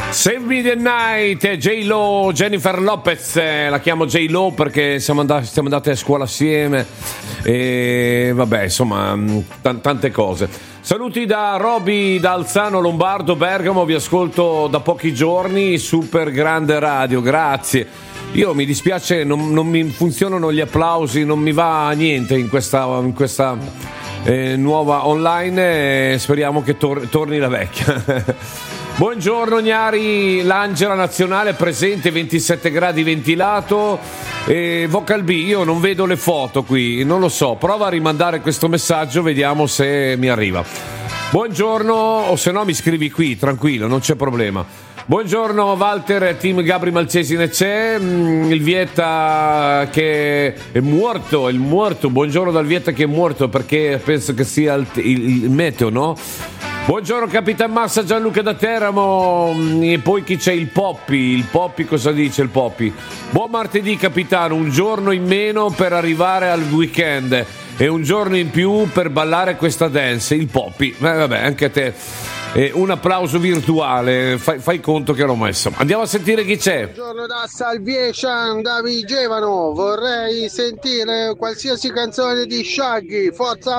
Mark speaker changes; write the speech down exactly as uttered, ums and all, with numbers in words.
Speaker 1: Save Me the Night, J-Lo, Jennifer Lopez, eh, la chiamo J-Lo perché siamo andati, siamo andati a scuola assieme e vabbè, insomma, t- tante cose. Saluti da Roby, da Alzano, Lombardo, Bergamo, vi ascolto da pochi giorni, super grande radio, grazie. Io mi dispiace, non, non mi funzionano gli applausi, non mi va niente in questa, in questa eh, nuova online, eh, speriamo che tor- torni la vecchia. Buongiorno Gnari, l'Angela nazionale presente, ventisette gradi ventilato. E Vocal B, io non vedo le foto qui, non lo so, prova a rimandare questo messaggio, vediamo se mi arriva. Buongiorno, o se no mi scrivi qui, tranquillo, non c'è problema. Buongiorno Walter, team Gabri Malcesine c'è, il Vietta che è morto, il morto, buongiorno dal Vietta che è morto perché penso che sia il, il, il meteo, no? Buongiorno Capitan Massa, Gianluca da Teramo, e poi chi c'è? Il Poppi, il Poppi cosa dice il Poppi? Buon martedì capitano, un giorno in meno per arrivare al weekend e un giorno in più per ballare questa dance, il Poppi, eh, vabbè anche a te. Eh, un applauso virtuale, fai, fai conto che l'ho messo. Andiamo a sentire chi c'è.
Speaker 2: Buongiorno da Salviation, da Vigevano, vorrei sentire qualsiasi canzone di Shaggy, forza